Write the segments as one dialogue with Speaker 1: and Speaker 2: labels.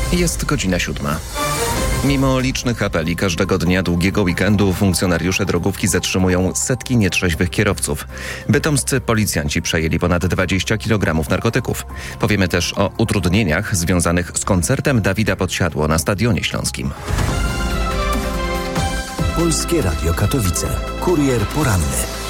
Speaker 1: Jest godzina 7. Mimo licznych apeli każdego dnia długiego weekendu funkcjonariusze drogówki zatrzymują setki nietrzeźwych kierowców. Bytomscy policjanci przejęli ponad 20 kg narkotyków. Powiemy też o utrudnieniach związanych z koncertem Dawida Podsiadło na Stadionie Śląskim.
Speaker 2: Polskie Radio Katowice. Kurier poranny.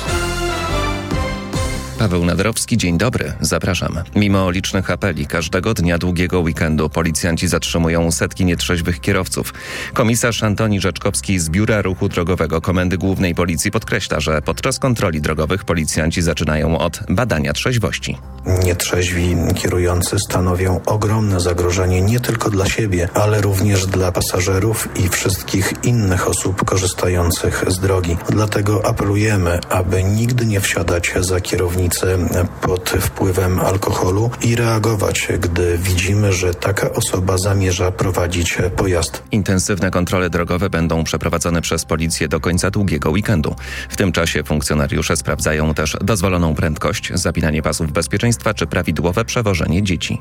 Speaker 1: Paweł Nadarowski, dzień dobry, zapraszam. Mimo licznych apeli każdego dnia długiego weekendu policjanci zatrzymują setki nietrzeźwych kierowców. Komisarz Antoni Rzeczkowski z Biura Ruchu Drogowego Komendy Głównej Policji podkreśla, że podczas kontroli drogowych policjanci zaczynają od badania trzeźwości.
Speaker 3: Nietrzeźwi kierujący stanowią ogromne zagrożenie nie tylko dla siebie, ale również dla pasażerów i wszystkich innych osób korzystających z drogi. Dlatego apelujemy, aby nigdy nie wsiadać za kierownicę pod wpływem alkoholu i reagować, gdy widzimy, że taka osoba zamierza prowadzić pojazd.
Speaker 1: Intensywne kontrole drogowe będą przeprowadzone przez policję do końca długiego weekendu. W tym czasie funkcjonariusze sprawdzają też dozwoloną prędkość, zapinanie pasów bezpieczeństwa czy prawidłowe przewożenie dzieci.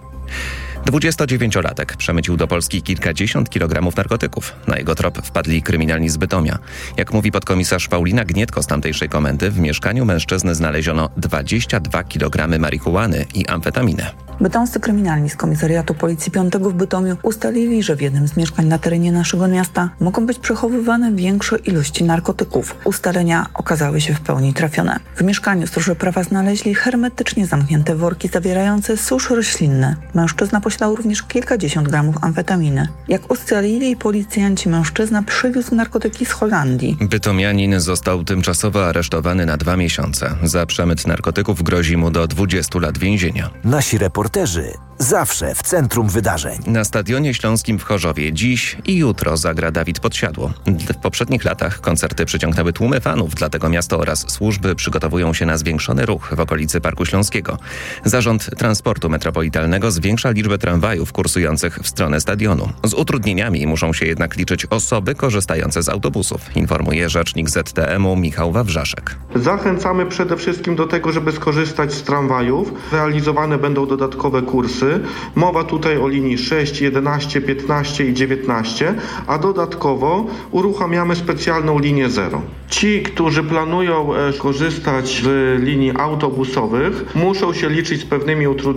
Speaker 1: 29-latek przemycił do Polski kilkadziesiąt kilogramów narkotyków. Na jego trop wpadli kryminalni z Bytomia. Jak mówi podkomisarz Paulina Gnietko z tamtejszej komendy, w mieszkaniu mężczyzny znaleziono 22 kg marihuany i amfetaminę.
Speaker 4: Bytomscy kryminalni z Komisariatu Policji 5 w Bytomiu ustalili, że w jednym z mieszkań na terenie naszego miasta mogą być przechowywane większe ilości narkotyków. Ustalenia okazały się w pełni trafione. W mieszkaniu stróże prawa znaleźli hermetycznie zamknięte worki zawierające susz roślinny. Mężczyzna posiadał również kilkadziesiąt gramów amfetaminy. Jak ustalili policjanci, mężczyzna przywiózł narkotyki z Holandii.
Speaker 1: Bytomianin został tymczasowo aresztowany na 2 miesiące. Za przemyt narkotyków grozi mu do 20 lat więzienia.
Speaker 2: Nasi reporterzy zawsze w centrum wydarzeń.
Speaker 1: Na Stadionie Śląskim w Chorzowie dziś i jutro zagra Dawid Podsiadło. W poprzednich latach koncerty przyciągnęły tłumy fanów, dlatego miasto oraz służby przygotowują się na zwiększony ruch w okolicy Parku Śląskiego. Zarząd Transportu Metropolitalnego zwiększa liczbę tramwajów kursujących w stronę stadionu. Z utrudnieniami muszą się jednak liczyć osoby korzystające z autobusów, informuje rzecznik ZTM-u Michał Wawrzaszek.
Speaker 5: Zachęcamy przede wszystkim do tego, żeby skorzystać z tramwajów. Realizowane będą dodatkowe kursy. Mowa tutaj o linii 6, 11, 15 i 19, a dodatkowo uruchamiamy specjalną linię 0. Ci, którzy planują korzystać z linii autobusowych, muszą się liczyć z pewnymi utrudnieniami.